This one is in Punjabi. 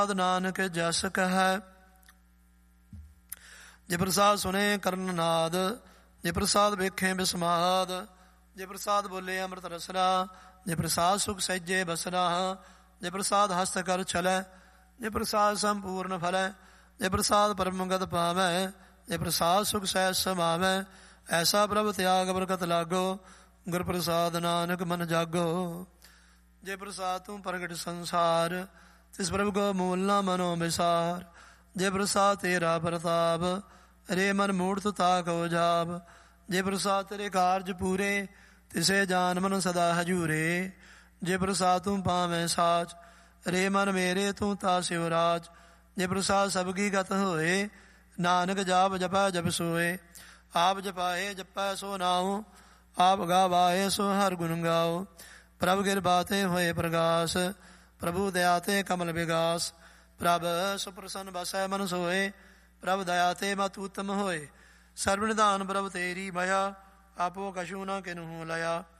ਨਾਨਕ ਜਸ ਕਹੈ। ਜੇ ਪ੍ਰਸਾਦ ਸੁਣੇ ਕਰਨ ਨਾਦ, ਜੇ ਪ੍ਰਸਾਦ ਵੇਖੇ ਬਿਸਮਾਦ, ਜੇ ਪ੍ਰਸਾਦ ਬੋਲੇ ਅੰਮ੍ਰਿਤ ਰਸਨਾ, ਜੇ ਪ੍ਰਸਾਦ ਸੁਖ ਸਹਿਜੇ ਬਸਨਾ, ਜੇ ਪ੍ਰਸਾਦ ਹਸਤ ਕਰ ਛਲੈ, ਜੇ ਪ੍ਰਸਾਦ ਸੰਪੂਰਨ ਫਲੈ, ਜੇ ਪ੍ਰਸਾਦ ਪਰਮ ਗਤ ਪਾਵੈ, ਜੇ ਪ੍ਰਸਾਦ ਸੁਖ ਸਹਿਜ ਸਮਾਵੈ। ਐਸਾ ਪ੍ਰਭ ਤਿਆਗ ਬਰਕਤ ਲਾਗੋ, ਗੁਰ ਪ੍ਰਸਾਦ ਨਾਨਕ ਮਨ ਜਾਗੋ। ਜੇ ਪ੍ਰਸਾਦ ਤੂੰ ਪ੍ਰਗਟ ਸੰਸਾਰ, ਤਿਸ ਪ੍ਰਭ ਕੋ ਮੂਲ ਨਾ ਮਨੋ ਵਿਸਾਰ। ਜੇ ਪ੍ਰਸਾਦ ਤੇਰਾ ਪ੍ਰਤਾਪ, ਰੇ ਮਨ ਮੂੜਤ ਤਾ ਕੋ ਜਾਪ। ਜੇ ਪ੍ਰਸਾਦ ਤੇਰੇ ਕਾਰਜ ਪੂਰੇ, ਤਿਸੇ ਜਾਨ ਮਨ ਸਦਾ ਹਜੂਰੇ। ਜੇ ਪ੍ਰਸਾਦ ਤੂੰ ਪਾਵੈ ਸਾਚ, ਰੇ ਮਨ ਮੇਰੇ ਤੂੰ ਤਾ ਸਿਵਰਾਜ। ਜੇ ਪ੍ਰਸਾਦ ਸਭ ਕੀ ਗਤ ਹੋਏ, ਨਾਨਕ ਜਾਪ ਜਪੈ ਜਪ ਸੋਏ। ਆਪ ਜਪਾਏ ਜਪੈ ਸੋ ਨਾਉ, ਆਪ ਗਾਵਾਏ ਸੋ ਹਰ ਗੁਣ ਗਾਓ। ਪ੍ਰਭ ਕਿਰਪਾ ਤੇ ਹੋਏ ਪ੍ਰਗਾਸ, ਪ੍ਰਭੂ ਦਇਆ ਤੇ ਕਮਲ ਵਿਗਾਸ। ਪ੍ਰਭ ਸੁਪ੍ਰਸੰਨ ਬਸੈ ਮਨ ਸੋਏ, ਪ੍ਰਭ ਦਇਆ ਤੇ ਮਤ ਉਤਮ ਹੋਏ। ਸਰਬ ਨਿਧਾਨ ਪ੍ਰਭ ਤੇਰੀ ਮਇਆ, ਆਪੋ ਕਛੂ ਨ ਕਿਨਹੂ ਲਿਆ।